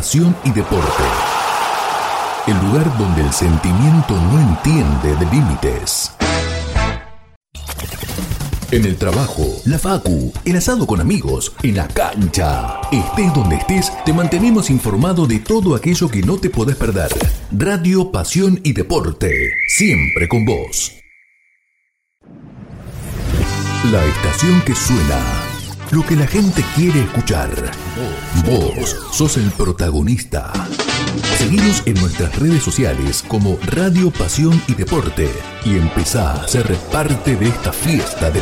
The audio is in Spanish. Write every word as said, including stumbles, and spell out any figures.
pasión y deporte. El lugar donde el sentimiento no entiende de límites. En el trabajo, la facu, el asado con amigos, en la cancha. Estés donde estés, te mantenemos informado de todo aquello que no te podés perder. Radio, pasión y deporte, siempre con vos. La estación que suena, lo que la gente quiere escuchar. Vos sos el protagonista. Seguinos en nuestras redes sociales como Radio, Pasión y Deporte y empezá a ser parte de esta fiesta de